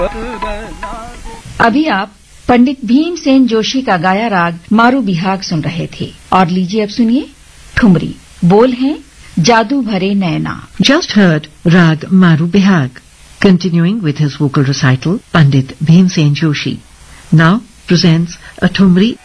अभी आप पंडित भीमसेन जोशी का गाया राग मारू बिहाग सुन रहे थे और लीजिए अब सुनिए ठुमरी। बोल हैं जादू भरे नैना। Just heard Rag Maru Bihag. Continuing with his vocal recital, Pandit Bhimsen Joshi now presents a Thumri